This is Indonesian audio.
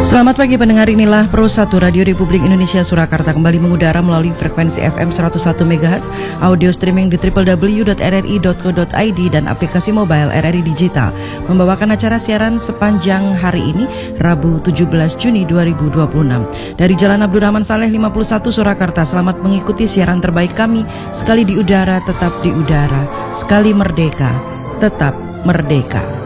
Selamat pagi pendengar, inilah Pro 1 Radio Republik Indonesia Surakarta kembali mengudara melalui frekuensi FM 101 MHz, audio streaming di www.rri.co.id dan aplikasi mobile RRI Digital. Membawakan acara siaran sepanjang hari ini, Rabu 17 Juni 2026. Dari Jalan Abdurrahman Saleh 51 Surakarta, selamat mengikuti siaran terbaik kami. Sekali di udara, tetap di udara. Sekali merdeka, tetap merdeka.